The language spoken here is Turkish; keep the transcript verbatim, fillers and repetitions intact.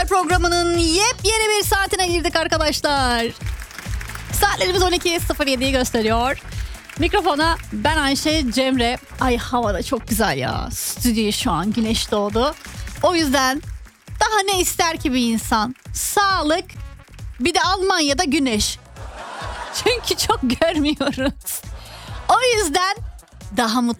Programının yepyeni bir saatine girdik arkadaşlar. Saatlerimiz on iki sıfır yediyi gösteriyor. Mikrofona ben Ayşe, Cemre. Ay havada çok güzel ya. Stüdyo şu an güneş doğdu. O yüzden daha ne ister ki bir insan? Sağlık, bir de Almanya'da güneş. Çünkü çok görmüyoruz. O yüzden daha mutlu